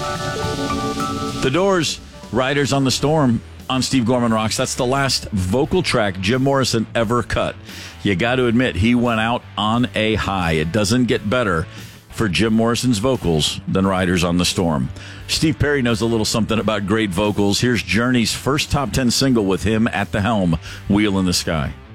The Doors, Riders on the Storm on Steve Gorman Rocks. That's the last vocal track Jim Morrison ever cut. You got to admit, he went out on a high. It doesn't get better for Jim Morrison's vocals than Riders on the Storm. Steve Perry knows a little something about great vocals. Here's Journey's first top 10 single with him at the helm, Wheel in the Sky.